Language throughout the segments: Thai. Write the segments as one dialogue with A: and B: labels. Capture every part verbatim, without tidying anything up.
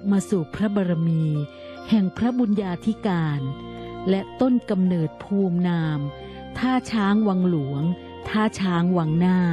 A: มาสู่พระบารมีแห่งพระบุญญาธิการและต้นกำเนิดภูมินามท่าช้างวังหลวงท่าช้างวังหน้า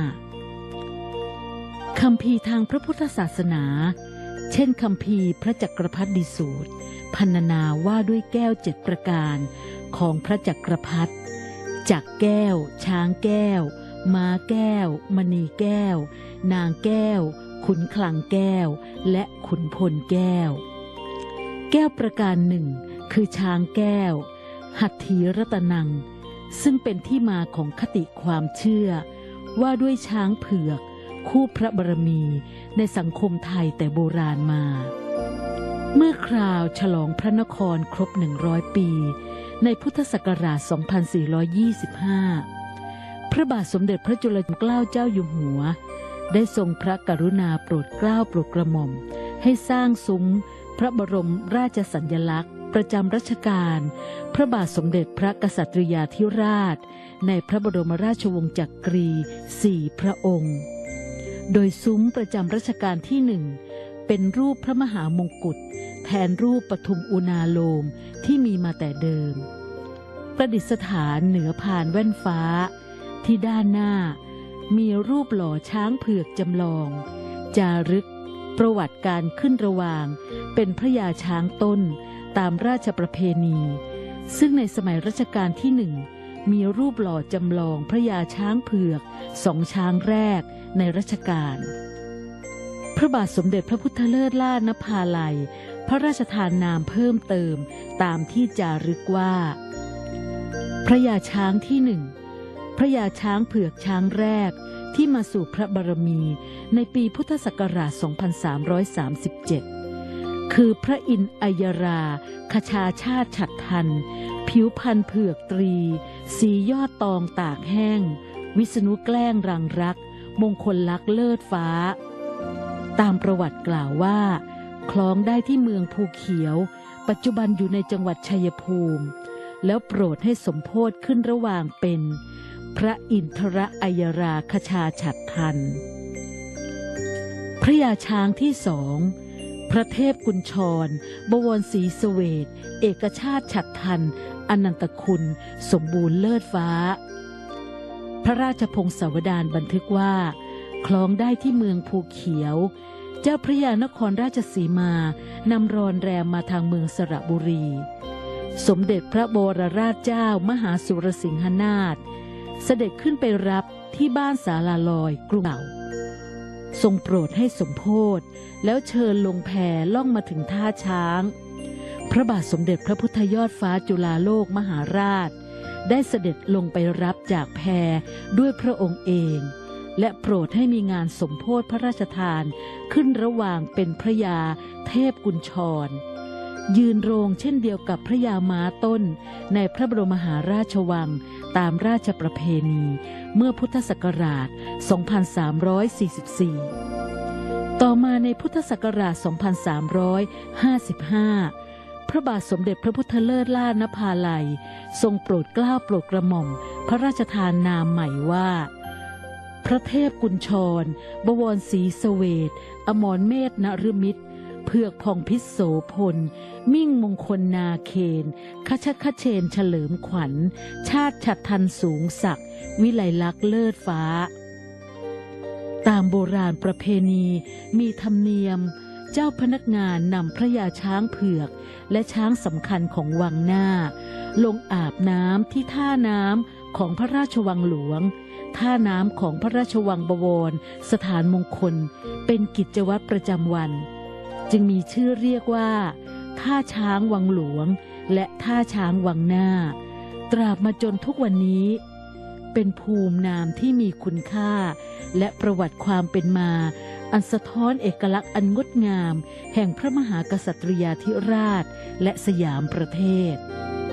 A: คัมภีร์ทางพระพุทธศาสนาเช่นคัมภีร์พระจักรพรรดิสูตรพรรณนาว่าด้วยแก้วเจ็ดประการของพระจักรพรรดิจักรแก้วช้างแก้วม้าแก้วมณีแก้วนางแก้วขุนคลังแก้วและขุนพลแก้วแก้วประการหนึ่งคือช้างแก้วหัตถีรัตนังซึ่งเป็นที่มาของคติความเชื่อว่าด้วยช้างเผือกคู่พระบารมีในสังคมไทยแต่โบราณมาเมื่อคราวฉลองพระนครครบหนึ่งร้อยปีในพุทธศักราชสองพันสี่ร้อยยี่สิบห้าพระบาทสมเด็จพระจุลจอมเกล้าเจ้าอยู่หัวได้ทรงพระกรุณาโปรดเกล้าโปรดกระหม่อมให้สร้างซุ้มพระบรมราชสัญลักษณ์ประจำรัชกาลพระบาทสมเด็จพระกษัตริยาธิราชในพระบรมราชวงศ์จักรีสี่พระองค์โดยซุ้มประจำรัชกาลที่หนึ่งเป็นรูปพระมหามงกุฎแทนรูปปทุมอุณาโลมที่มีมาแต่เดิมประดิษฐานเหนือพานแว่นฟ้าที่ด้านหน้ามีรูปหล่อช้างเผือกจำลองจารึกประวัติการขึ้นระหว่างเป็นพระยาช้างต้นตามราชประเพณีซึ่งในสมัยรัชกาลที่หนึ่งมีรูปหล่อจำลองพระยาช้างเผือกสองช้างแรกในรัชกาลพระบาทสมเด็จพระพุทธเลิศล่านภาลัยพระราชทานนามเพิ่มเติมตามที่จารึกว่าพระยาช้างที่หนึ่งพระยาช้างเผือกช้างแรกที่มาสู่พระบารมีในปีพุทธศักราชสองพันสามร้อยสามสิบเจ็ดคือพระอินทร์อัยราคชาชาติฉัตรทันผิวพันธุ์เผือกตรีสียอดตองตากแห้งวิษณุแกล้งรังรักมงคลลักษณ์เลิศฟ้าตามประวัติกล่าวว่าคล้องได้ที่เมืองภูเขียวปัจจุบันอยู่ในจังหวัดชัยภูมิแล้วโปรดให้สมโภชขึ้นระหว่างเป็นพระอินทรอัยราคชาฉัตรทันพระยาช้างที่สองพระเทพกุญชรบวรศรีเสวตเอกชาติฉัตรทันอนันตคุณสมบูรณ์เลิศฟ้าพระราชพงศาวดารบันทึกว่าคล้องได้ที่เมืองภูเขียวเจ้าพระยานครราชสีมานำรอนแรมมาทางเมืองสระบุรีสมเด็จพระบรราชเจ้ามหาสุรสิงหนาถเสด็จขึ้นไปรับที่บ้านศาลาลอยกรุงเก่าทรงโปรดให้สมโภชแล้วเชิญลงแพล่องมาถึงท่าช้างพระบาทสมเด็จพระพุทธยอดฟ้าจุฬาโลกมหาราชได้เสด็จลงไปรับจากแพด้วยพระองค์เองและโปรดให้มีงานสมโภชพระราชทานขึ้นระหว่างเป็นพระยาเทพกุญชรยืนโรงเช่นเดียวกับพระยาม้าต้นในพระบรมมหาราชวังตามราชประเพณีเมื่อพุทธศักราชสองพันสามร้อยสี่สิบสี่ต่อมาในพุทธศักราชสองพันสามร้อยห้าสิบห้าพระบาทสมเด็จพระพุทธเลิศล่านภาลัยทรงโปรดเกล้าโปรดกระหม่อมพระราชทานนามใหม่ว่าพระเทพกุญชรบวรศรีเสวตอมรเมธนฤมิตรเผือกผ่องพิษโสพลมิ่งมงคลนาเคนคชคเชนเฉลิมขวัญชาติฉัตรทันสูงศักดิ์วิไลลักษณ์เลิศฟ้าตามโบราณประเพณีมีธรรมเนียมเจ้าพนักงานนำพระยาช้างเผือกและช้างสำคัญของวังหน้าลงอาบน้ำที่ท่าน้ำของพระราชวังหลวงท่าน้ำของพระราชวังบวรสถานมงคลเป็นกิจวัตรประจำวันจึงมีชื่อเรียกว่าท่าช้างวังหลวงและท่าช้างวังหน้าตราบมาจนทุกวันนี้เป็นภูมินามที่มีคุณค่าและประวัติความเป็นมาอันสะท้อนเอกลักษณ์อันงดงามแห่งพระมหากษัตริยาธิราชและสยามประเทศ